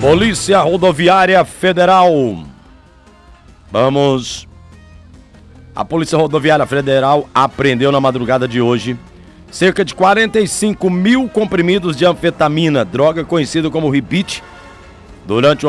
Polícia Rodoviária Federal. Vamos. A Polícia Rodoviária Federal apreendeu na madrugada de hoje cerca de 45 mil comprimidos de anfetamina, droga conhecida como ribite, durante